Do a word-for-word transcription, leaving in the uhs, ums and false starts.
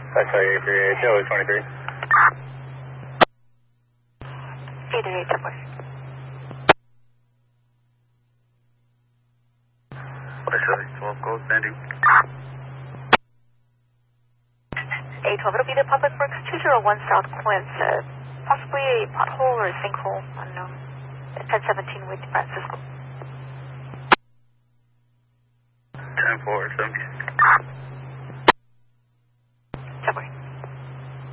X-ray eight three eight, Joey twenty-three. eight three eight, Subway. X-ray twelve, Gold Sandy. A twelve, it'll be the Public Works two zero one South Quince, uh, possibly a pothole or a sinkhole, unknown. ten seventeen with Francisco. ten four, seventy.